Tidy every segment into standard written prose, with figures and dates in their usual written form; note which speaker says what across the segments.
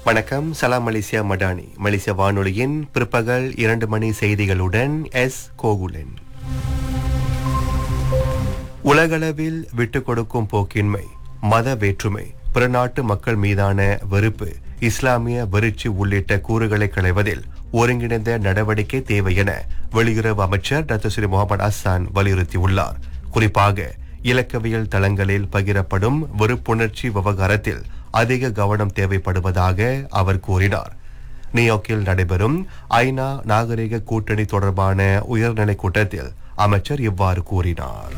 Speaker 1: வணக்கம். சலாம் மலேசியா மடானி மலேசிய வானொலியின் பிற்பகல் 2 மணி செய்திகளுடன் எஸ் கோகுலன். உலகளவில் விட்டுக் கொடுக்கும் போக்கின்மை, மத வேற்றுமை, பிறநாட்டு மக்கள் மீதான வெறுப்பு, இஸ்லாமிய வெறிச்சி உள்ளிட்ட கூறுகளை களைவதில் ஒருங்கிணைந்த நடவடிக்கை தேவை என வெளியுறவு அமைச்சர் டாக்டர் ஸ்ரீ முகமது அஸ்ஸான் வலியுறுத்தியுள்ளார். குறிப்பாக இலக்கவியல் தளங்களில் பகிரப்படும் வெறுப்புணர்ச்சி விவகாரத்தில் அதிக கவனம் தேவைப்படுவதாக அவர் கூறினார். நியூயார்க்கில் நடைபெறும் ஐநா நாகரிக கூட்டணி தொடர்பான உயர்நிலை கூட்டத்தில் அமைச்சர் இவ்வாறு கூறினார்.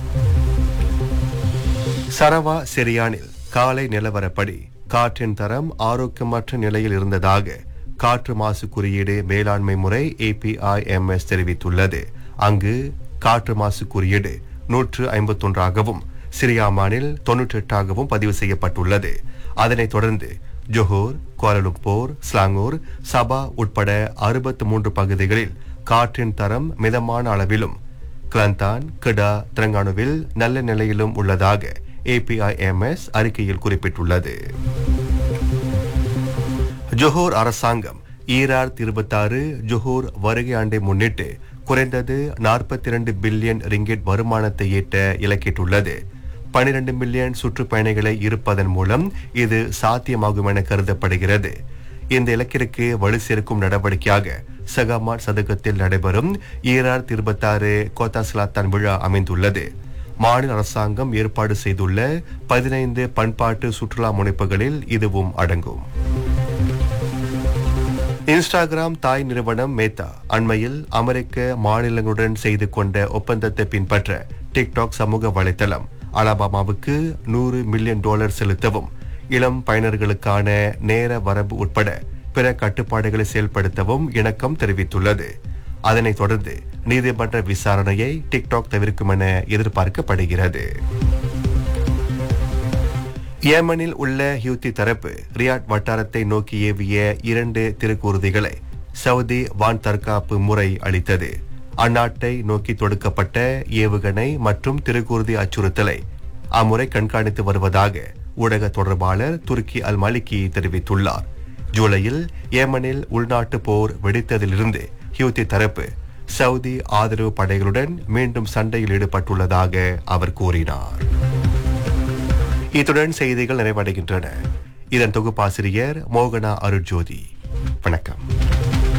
Speaker 1: சரவா சிரியானில் காலை நிலவரப்படி காற்றின் தரம் ஆரோக்கியமற்ற நிலையில் இருந்ததாக காற்று மாசு குறியீடு மேலாண்மை முறை APIMS தெரிவித்துள்ளது. அங்கு காற்று மாசு குறியீடு 151ஆகவும் சிரியாமானில் 98ஆகவும் பதிவு செய்யப்பட்டுள்ளது. அதனைத் தொடர்ந்து ஜொஹூர், குவாலலும்பூர், ஸ்லாங்கூர், சபா உட்பட 63 பகுதிகளில் காற்றின் தரம் மிதமான அளவிலும், கிளந்தான், கிடா, திரங்கானுவில் நல்ல நிலையிலும் உள்ளதாக APIMS அறிக்கையில் குறிப்பிட்டுள்ளது. ஜொஹூர் அரசாங்கம் 2026 ஜொஹூர் வருகை ஆண்டை முன்னிட்டு குறைந்தது 42 பில்லியன் ரிங்கிட் வருமானத்தை ஈட்ட இலக்கிட்டுள்ளது. 12 மில்லியன் சுற்றுப்பயணிகளை இருப்பதன் மூலம் இது சாத்தியமாகும் என கருதப்படுகிறது. இந்த இலக்கிற்கு வலு சேர்க்கும் நடவடிக்கையாக சகாமாட் சதுக்கத்தில் நடைபெறும் 2026 கோத்தா சிலாத்தான் விழா அமைந்துள்ளது. மாநில அரசாங்கம் ஏற்பாடு செய்துள்ள 15 பண்பாட்டு சுற்றுலா முனைப்புகளில் இதுவும் அடங்கும். இன்ஸ்டாகிராம் தாய் நிறுவனம் மேத்தா அண்மையில் அமெரிக்க மாநிலங்களுடன் செய்து கொண்ட ஒப்பந்தத்தை பின்பற்ற டிக்டாக் சமூக வலைத்தளம் அலபாமாவுக்கு $100 மில்லியன் செலுத்தவும், இளம் பயனர்களுக்கான நேர வரம்பு உட்பட பிற கட்டுப்பாடுகளை செயல்படுத்தவும் இணக்கம் தெரிவித்துள்ளது. அதனைத் தொடர்ந்து நீதிமன்ற விசாரணையை டிக்டாக் தவிர்க்கும் என எதிர்பார்க்கப்படுகிறது. ஏமனில் உள்ள ஹியூத்தி தரப்பு ரியாட் வட்டாரத்தை நோக்கி ஏவிய 2 திருக்கூறுதிகளை சவுதி வான் தற்காப்பு முறை அளித்தது. அந்நாட்டை நோக்கி தொடுக்கப்பட்ட ஏவுகணை மற்றும் திருக்கூறுதி அச்சுறுத்தலை அம்முறை கண்காணித்து வருவதாக ஊடக தொடர்பாளர் துருக்கி அல் மலிக்கி தெரிவித்துள்ளார். ஜூலையில் ஏமனில் உள்நாட்டு போர் வெடித்ததிலிருந்து ஹியூத்தி தரப்பு சவுதி ஆதரவு படைகளுடன் மீண்டும் சண்டையில் ஈடுபட்டுள்ளதாக அவர் கூறினார். இத்துடன் செய்திகள் நிறைவடைகின்றன. இதன் தொகுப்பாசிரியர் மோகனா அருட்ஜோதி. வணக்கம்.